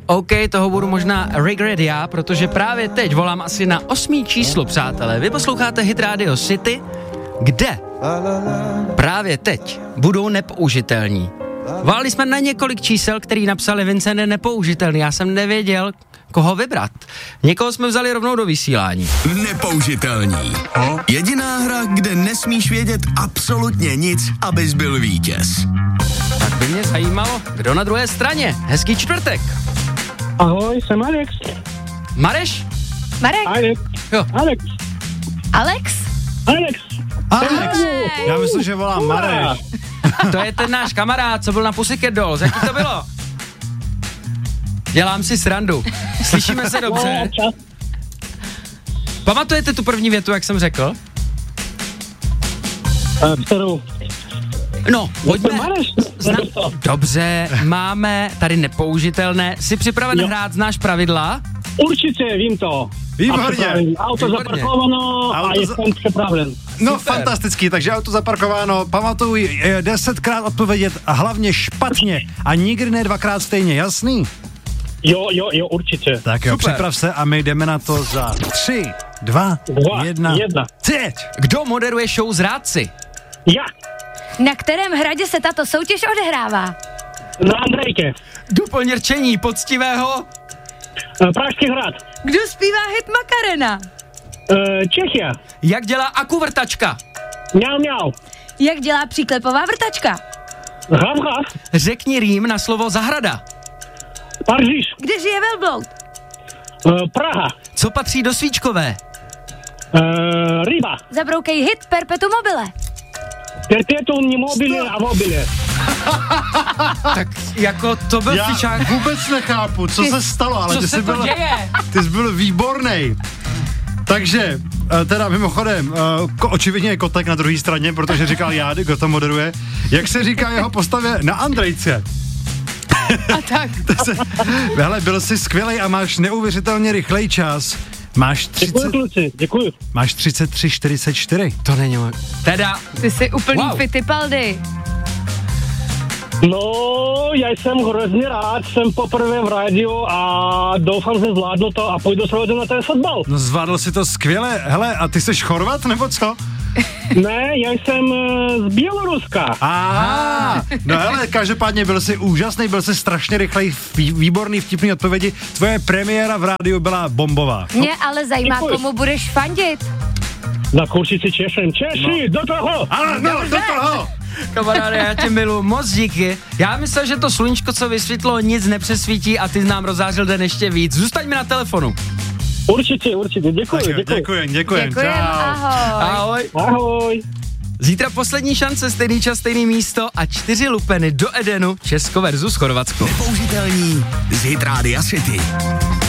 OK, toho budu možná regret já, protože právě teď volám asi na 8. číslo, přátelé. Vy posloucháte Hit Radio City, kde právě teď budou nepoužitelní. Volali jsme na několik čísel, který napsali Vincent je nepoužitelný. Já jsem nevěděl, koho vybrat. Někoho jsme vzali rovnou do vysílání. Nepoužitelní. Jediná hra, kde nesmíš vědět absolutně nic, abys byl vítěz. Tak by mě zajímalo, kdo na druhé straně. Hezký čtvrtek. Ahoj, jsem Alex. Mareš? Marek? Alex. Jo. Alex. Alex? Alex. Alex. Já myslím, že volám Mareš. To je ten náš kamarád, co byl na Pussycat Dolls. Jaký to bylo? Dělám si srandu. Slyšíme se dobře? Pamatujete tu první větu, jak jsem řekl? Kterou? No, pojďme. Mareš? Dobře, máme tady nepoužitelné. Jsi připraven hrát, znáš pravidla? Určitě, vím to. Výborně. Auto Výborně. zaparkováno a jsem připraven. No fantastický, takže auto zaparkováno, pamatuj, 10krát odpovědět a hlavně špatně a nikdy ne 2krát stejně, jasný? Jo, určitě. Tak jo, Super. připrav se a my jdeme na to za 3, 2, 1. Teď! Kdo moderuje show Zrádci? Já. Na kterém hradě se tato soutěž odehrává? Na Andrejke. Doplň rčení poctivého. Pražský hrad. Kdo zpívá hit Makarena? Čechia. Jak dělá akuvrtačka? Mňau. Jak dělá příklepová vrtačka? Hav. Řekni rým na slovo zahrada. Paříž. Kde žije velbloud? Praha. Co patří do svíčkové? Ryba. Zabroukej hit Perpetuum mobile. Perpetuum mobile a mobile. Tak jako to byl Já fičák. vůbec nechápu, co se stalo, ale Co se to děje? ty jsi byl výbornej. Takže, teda mimochodem, očividně je Kotek na druhé straně, protože říkal já, kdo to moderuje. Jak se říká jeho postavě na Andrejce? A tak. Hele, byl jsi skvělej a máš neuvěřitelně rychlej čas. Máš 30, Děkuji, kluci, děkuji. máš 33,44. To není možné. Teda, Ty jsi úplný Wow. Fittipaldi. No, já jsem hrozně rád, jsem poprvé v rádiu a doufám, že zvládnu to a půjdu s rodou na ten fotbal. No zvládl si to skvěle. Hele, a ty jsi Chorvat, nebo co? Ne, já jsem z Běloruska. Aha, no hele, každopádně byl jsi úžasný, byl jsi strašně rychlej, výborný, vtipný odpovědi. Tvoje premiéra v rádiu byla bombová. Mě ale zajímá, Děkuji. komu budeš fandit. Tak určitě Češem. Češi, do toho! Ano, no, do toho! kamaráde, já tě miluji, moc díky. Já myslel, že to sluníčko, co vysvětlo, nic nepřesvítí a ty nám rozzářil den ještě víc. Zůstaň mi na telefonu. Určitě, děkuji. Děkujem. Děkujem, ahoj. Ahoj. Ahoj. Zítra poslední šance, stejný čas, stejný místo a 4 lupeny do Edenu, Česko versus Chorvatsko. Nepoužitelní z Hit Rádia City.